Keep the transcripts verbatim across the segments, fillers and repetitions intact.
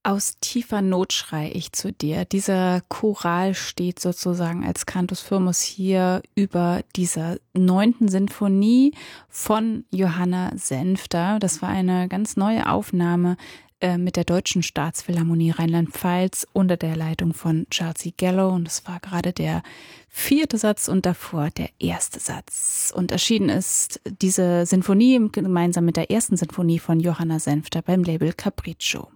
Aus tiefer Not schrei ich zu dir. Dieser Choral steht sozusagen als Cantus firmus hier über dieser neunten Sinfonie von Johanna Senfter. Das war eine ganz neue Aufnahme äh, mit der Deutschen Staatsphilharmonie Rheinland-Pfalz unter der Leitung von Charles E. Gallo. Und das war gerade der vierte Satz und davor der erste Satz. Und erschienen ist diese Sinfonie gemeinsam mit der ersten Sinfonie von Johanna Senfter beim Label Capriccio.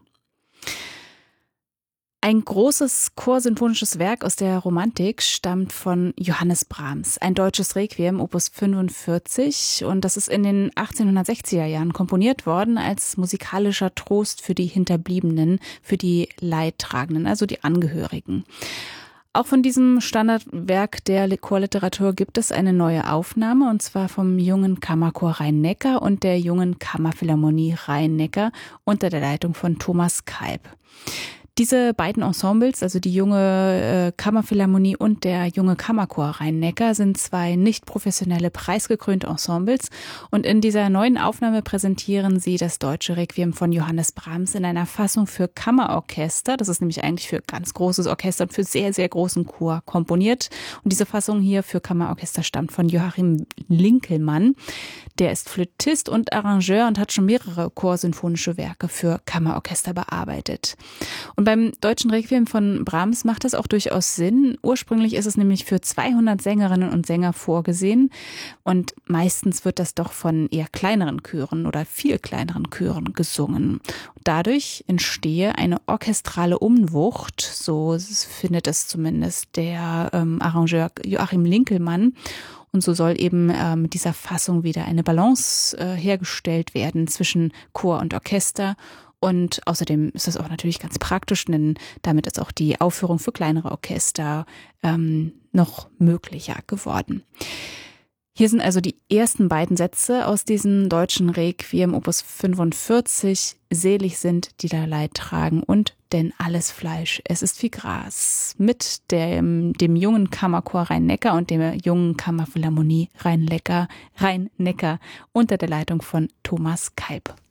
Ein großes chorsinfonisches Werk aus der Romantik stammt von Johannes Brahms, ein deutsches Requiem, Opus fünfundvierzig, und das ist in den achtzehnhundertsechziger Jahren komponiert worden als musikalischer Trost für die Hinterbliebenen, für die Leidtragenden, also die Angehörigen. Auch von diesem Standardwerk der Chorliteratur gibt es eine neue Aufnahme, und zwar vom Jungen Kammerchor Rhein-Neckar und der Jungen Kammerphilharmonie Rhein-Neckar unter der Leitung von Thomas Kalb. Diese beiden Ensembles, also die junge äh, Kammerphilharmonie und der junge Kammerchor Rhein-Neckar, sind zwei nicht professionelle, preisgekrönte Ensembles. Und in dieser neuen Aufnahme präsentieren sie das deutsche Requiem von Johannes Brahms in einer Fassung für Kammerorchester. Das ist nämlich eigentlich für ganz großes Orchester und für sehr, sehr großen Chor komponiert. Und diese Fassung hier für Kammerorchester stammt von Joachim Linkelmann. Der ist Flötist und Arrangeur und hat schon mehrere chorsinfonische Werke für Kammerorchester bearbeitet. Und beim deutschen Requiem von Brahms macht das auch durchaus Sinn. Ursprünglich ist es nämlich für zweihundert Sängerinnen und Sänger vorgesehen. Und meistens wird das doch von eher kleineren Chören oder viel kleineren Chören gesungen. Dadurch entstehe eine orchestrale Umwucht, so findet es zumindest der ähm, Arrangeur Joachim Linkelmann. Und so soll eben äh, mit dieser Fassung wieder eine Balance äh, hergestellt werden zwischen Chor und Orchester. Und außerdem ist das auch natürlich ganz praktisch, denn damit ist auch die Aufführung für kleinere Orchester ähm, noch möglicher geworden. Hier sind also die ersten beiden Sätze aus diesem deutschen Requiem, Opus fünfundvierzig. Selig sind, die da Leid tragen, und denn alles Fleisch, es ist wie Gras. Mit dem, dem jungen Kammerchor Rhein-Neckar und der jungen Kammerphilharmonie Rhein-Neckar, Rhein-Neckar unter der Leitung von Thomas Kalb.